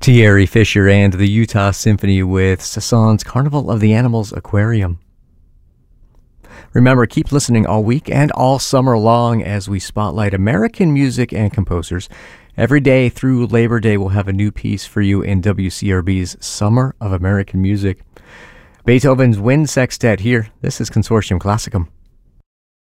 Thierry Fisher and the Utah Symphony with Sasson's Carnival of the Animals Aquarium. Remember, keep listening all week and all summer long as we spotlight American music and composers. Every day through Labor Day, we'll have a new piece for you in WCRB's Summer of American Music. Beethoven's Wind Sextet here. This is Consortium Classicum.